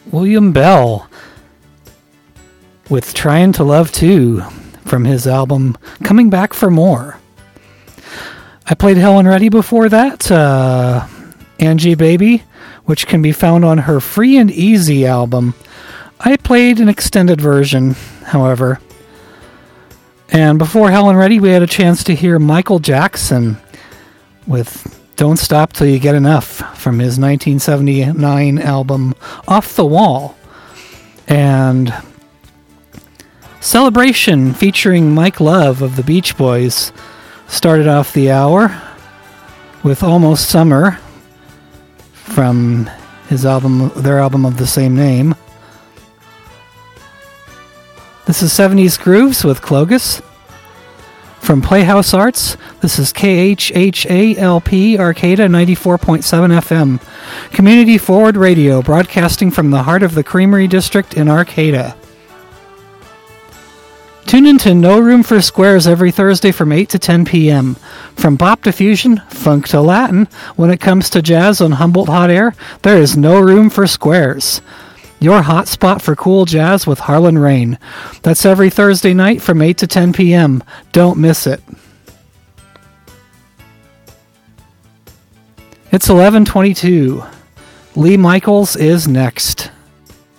William Bell with Trying to Love Too from his album Coming Back for More. I played Helen Reddy before that, Angie Baby, which can be found on her Free and Easy album. I played an extended version, however. And before Helen Reddy, we had a chance to hear Michael Jackson with Don't Stop Till You Get Enough from his 1979 album Off the Wall. And Celebration featuring Mike Love of the Beach Boys started off the hour with Almost Summer from their album of the same name. This is 70s Grooves with Clogus. From Playhouse Arts, this is KHHALP Arcata 94.7 FM. Community Forward Radio, broadcasting from the heart of the Creamery District in Arcata. Tune in to No Room for Squares every Thursday from 8 to 10 p.m. From bop to fusion, funk to Latin, when it comes to jazz on Humboldt Hot Air, there is no room for squares. Your hot spot for cool jazz with Harlan Rain. That's every Thursday night from 8 to 10 p.m. Don't miss it. It's 11:22. Lee Michaels is next.